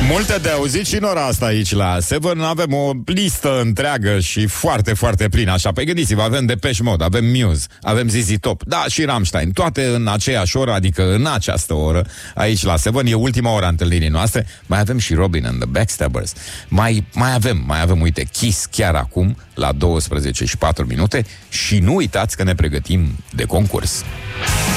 Multe de auzit și în ora asta aici la Seven. Avem o listă întreagă și foarte, foarte plină. Așa, păi gândiți-vă, avem Depeche Mode, avem Muse, avem ZZ Top, da, și Rammstein. Toate în aceeași oră, adică în această oră, aici la Seven. E ultima oră a întâlnirii noastre. Mai avem și Robin and the Backstabbers. Mai avem, uite, Kiss chiar acum, la 12:04. Și nu uitați că ne pregătim de concurs.